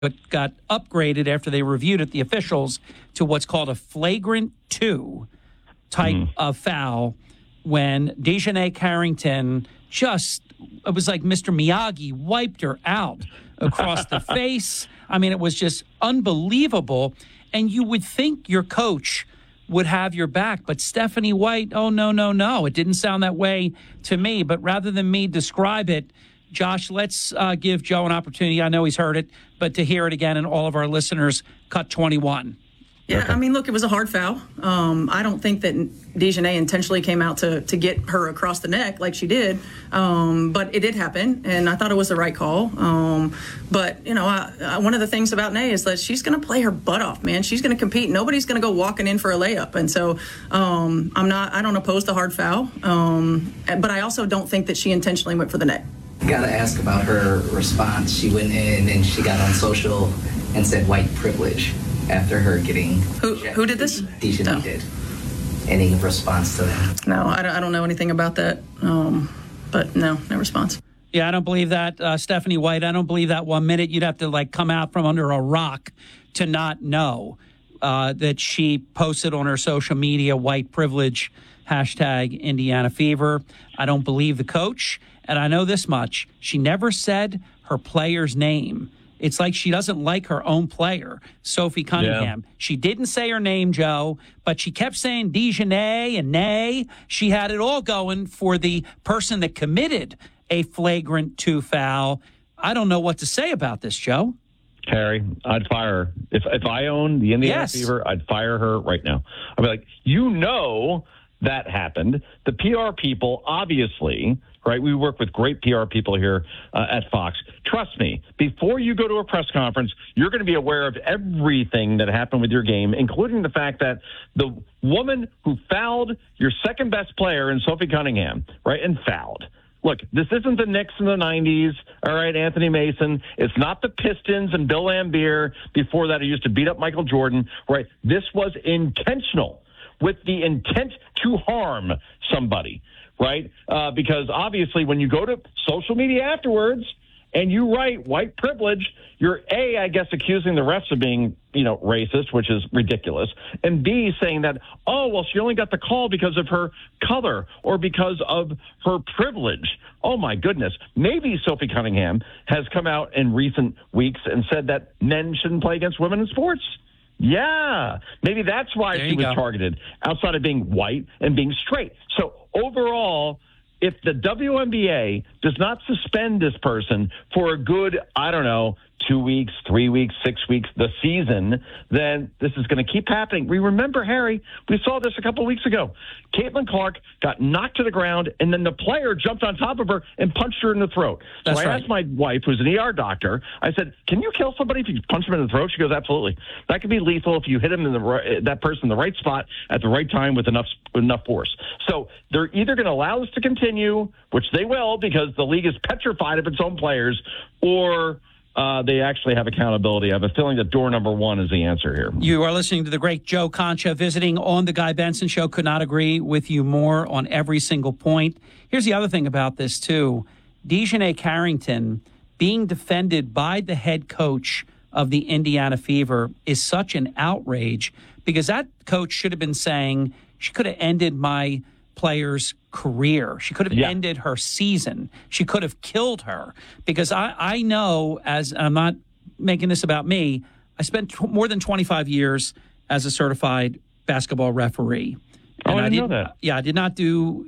but got upgraded after they reviewed it, the officials, to what's called a flagrant 2 type of foul when Dejanay Carrington it was like Mr. Miyagi wiped her out across the face. I mean, it was just unbelievable. And you would think your coach would have your back. But Stephanie White, oh, no. It didn't sound that way to me. But rather than me describe it, Josh, let's give Joe an opportunity. I know he's heard it, but to hear it again, and all of our listeners, cut 21. Yeah, I mean, look, it was a hard foul. I don't think that Dejanay intentionally came out to get her across the neck like she did, but it did happen, and I thought it was the right call. But, you know, one of the things about Nay is that she's going to play her butt off, man. She's going to compete. Nobody's going to go walking in for a layup. And so I don't oppose the hard foul, but I also don't think that she intentionally went for the neck. Got to ask about her response. She went in and she got on social and said white privilege after her getting... Who did this? Dejanay did. Any response to that? No, I don't know anything about that. But no response. Yeah, I don't believe that. Stephanie White, I don't believe that 1 minute. You'd have to, come out from under a rock to not know that she posted on her social media, white privilege, hashtag Indiana Fever. I don't believe the coach. And I know this much. She never said her player's name. It's like she doesn't like her own player, Sophie Cunningham. Yeah. She didn't say her name, Joe, but she kept saying Dejanay and Nay. She had it all going for the person that committed a flagrant 2 foul. I don't know what to say about this, Joe. Harry, I'd fire her. If I owned the Indiana Fever, I'd fire her right now. I'd be like, that happened. The PR people, obviously, right? We work with great PR people here at Fox. Trust me, before you go to a press conference, you're going to be aware of everything that happened with your game, including the fact that the woman who fouled your second best player in Sophie Cunningham, right, and fouled. Look, this isn't the Knicks in the 90s, all right, Anthony Mason. It's not the Pistons and Bill Laimbeer before that who used to beat up Michael Jordan, right? This was intentional, with the intent to harm somebody, right? Because obviously when you go to social media afterwards and you write white privilege, you're A, I guess, accusing the refs of being, racist, which is ridiculous, and B, saying that, she only got the call because of her color or because of her privilege. Oh, my goodness. Maybe Sophie Cunningham has come out in recent weeks and said that men shouldn't play against women in sports. Yeah, maybe that's why she was targeted, outside of being white and being straight. So overall, if the WNBA does not suspend this person for a good, 2 weeks, 3 weeks, 6 weeks, the season, then this is going to keep happening. We remember, Harry, we saw this a couple of weeks ago. Caitlin Clark got knocked to the ground, and then the player jumped on top of her and punched her in the throat. So I asked my wife, who's an ER doctor, I said, can you kill somebody if you punch them in the throat? She goes, absolutely. That could be lethal if you hit him in that person in the right spot at the right time with enough force. So they're either going to allow this to continue, which they will because the league is petrified of its own players, or they actually have accountability. I have a feeling that door number 1 is the answer here. You are listening to the great Joe Concha visiting on the Guy Benson Show. Could not agree with you more on every single point. Here's the other thing about this, too. Dejanay Carrington being defended by the head coach of the Indiana Fever is such an outrage because that coach should have been saying, she could have ended my player's career. She could have ended her season. She could have killed her because I know, as I'm not making this about me, I spent more than 25 years as a certified basketball referee. And I didn't know that. Yeah, I did not do,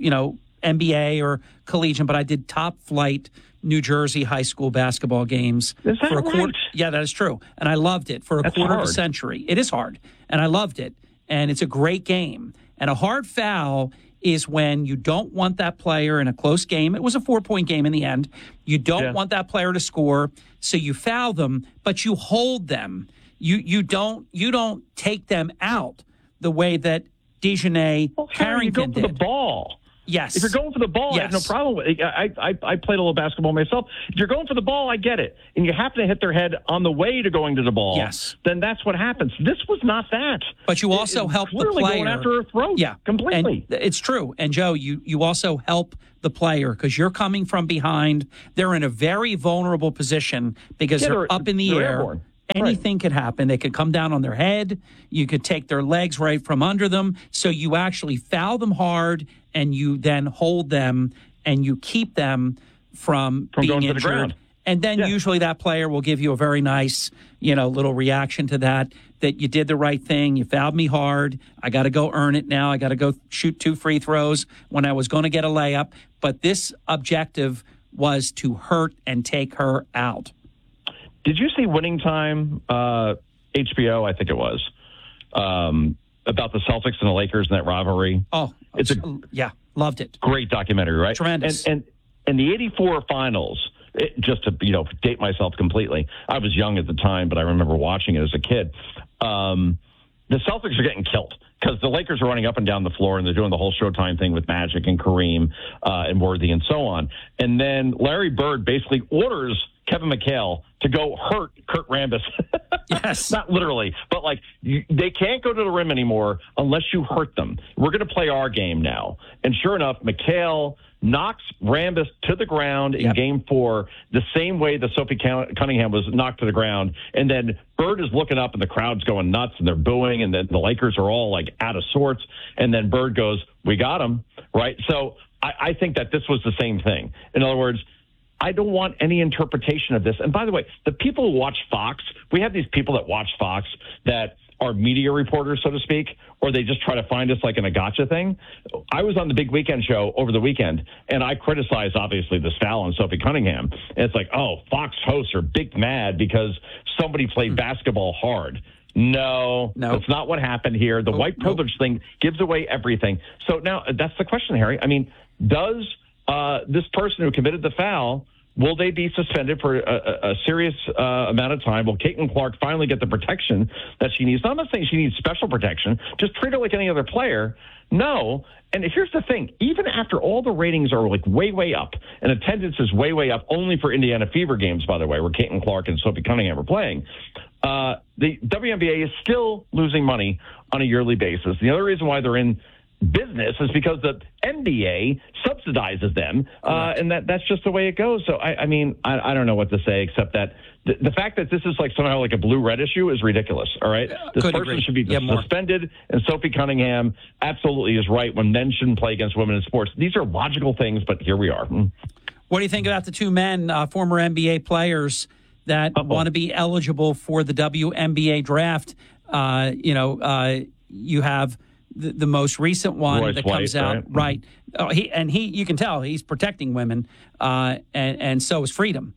NBA or collegiate, but I did top flight New Jersey high school basketball games. Is that for a quarter. right? Yeah, that is true. And I loved it for a quarter of a century. It is hard. And I loved it. And it's a great game. And a hard foul is when you don't want that player in a close game. It was a 4-point game in the end. You don't want that player to score, so you foul them, but you hold them. You don't take them out the way that Dejanay Carrington did. You go for the ball. Yes. If you're going for the ball, I have no problem with it. I played a little basketball myself. If you're going for the ball, I get it. And you happen to hit their head on the way to going to the ball. Yes. Then that's what happens. This was not that. But you also help the player. Going after her throat. Yeah. Completely. And it's true. And, Joe, you also help the player because you're coming from behind. They're in a very vulnerable position because they're up in the air. Airborne. Anything could happen. They could come down on their head. You could take their legs right from under them. So you actually foul them hard, and you then hold them, and you keep them from being going injured. to the ground. And then usually that player will give you a very nice, little reaction to that you did the right thing. You fouled me hard. I got to go earn it now. I got to go shoot 2 free throws when I was going to get a layup. But this objective was to hurt and take her out. Did you see Winning Time, HBO, I think it was, about the Celtics and the Lakers and that rivalry? Oh, loved it. Great documentary, right? Tremendous. And the 84 finals, just to, date myself completely, I was young at the time, but I remember watching it as a kid. The Celtics are getting killed because the Lakers are running up and down the floor, and they're doing the whole Showtime thing with Magic and Kareem and Worthy and so on. And then Larry Bird basically orders Kevin McHale to go hurt Kurt Rambis. Yes. Not literally, but they can't go to the rim anymore unless you hurt them. We're going to play our game now. And sure enough, McHale knocks Rambis to the ground in Game 4 the same way that Sophie Cunningham was knocked to the ground. And then Bird is looking up, and the crowd's going nuts, and they're booing, and then the Lakers are all, out of sorts. And then Bird goes, "We got him," right? So I think that this was the same thing. In other words, I don't want any interpretation of this. And by the way, the people who watch Fox, we have these people that watch Fox that are media reporters, so to speak, or they just try to find us in a gotcha thing. I was on the Big Weekend show over the weekend, and I criticized, obviously, this foul on Sophie Cunningham. And it's Fox hosts are big mad because somebody played basketball hard. No, that's not what happened here. The white privilege thing gives away everything. So now that's the question, Harry. I mean, does this person who committed the foul, will they be suspended for a serious amount of time? Will Caitlin Clark finally get the protection that she needs? I'm not saying she needs special protection. Just treat her like any other player. No. And here's the thing. Even after all the ratings are way, way up, and attendance is way, way up, only for Indiana Fever games, by the way, where Caitlin Clark and Sophie Cunningham are playing, the WNBA is still losing money on a yearly basis. The other reason why they're in business is because the NBA subsidizes them, and that's just the way it goes. So, I mean, I don't know what to say except that the fact that this is somehow a blue-red issue is ridiculous, all right? This person should be suspended, and Sophie Cunningham absolutely is right when men shouldn't play against women in sports. These are logical things, but here we are. What do you think about the two men, former NBA players, that want to be eligible for the WNBA draft? You have the most recent one Royce that comes White, out, right? You can tell he's protecting women, and so is Freedom.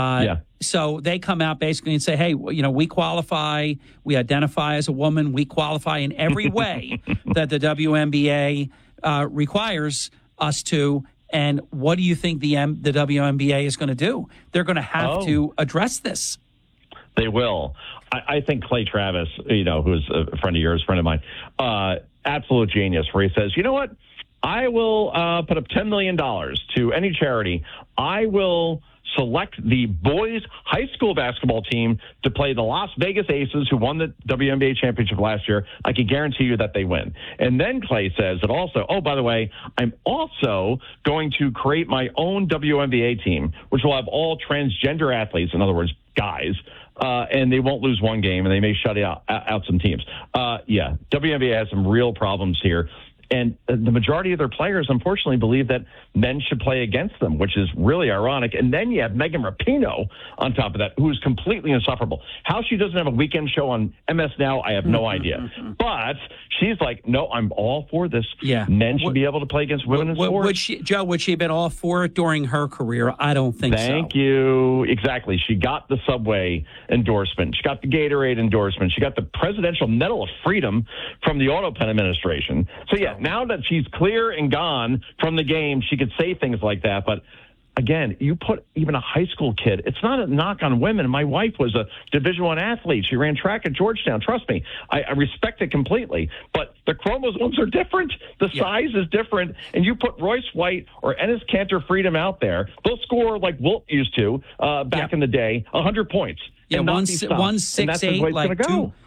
So they come out basically and say, hey, we qualify, we identify as a woman, we qualify in every way that the WNBA requires us to. And what do you think the WNBA is going to do? They're going to have to address this. They will. I think Clay Travis, who's a friend of yours, friend of mine, absolute genius, where he says, you know what? I will put up $10 million to any charity. I will select the boys high school basketball team to play the Las Vegas Aces, who won the WNBA championship last year. I can guarantee you that they win. And then Clay says that also, by the way, I'm also going to create my own WNBA team, which will have all transgender athletes, in other words, guys, and they won't lose one game, and they may shut out some teams. WNBA has some real problems here. And the majority of their players, unfortunately, believe that men should play against them, which is really ironic. And then you have Megan Rapinoe on top of that, who is completely insufferable. How she doesn't have a weekend show on MS Now, I have no idea. But she's like, no, I'm all for this. Yeah. Men should be able to play against women in sports. Would she have been all for it during her career? I don't think so. Thank you. Exactly. She got the Subway endorsement. She got the Gatorade endorsement. She got the Presidential Medal of Freedom from the Auto Pen administration. So, now that she's clear and gone from the game, she could say things like that. But again, you put even a high school kid, it's not a knock on women. My wife was a Division I athlete. She ran track at Georgetown. Trust me, I respect it completely. But the chromosomes are different. The size is different. And you put Royce White or Enes Kanter Freedom out there, they'll score like Wilt used to back in the day, 100 points. Yeah, 168, like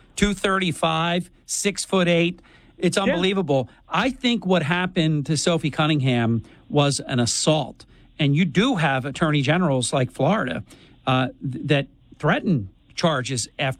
235, 6'8". It's unbelievable. I think what happened to Sophie Cunningham was an assault. And you do have attorney generals like Florida that threaten charges after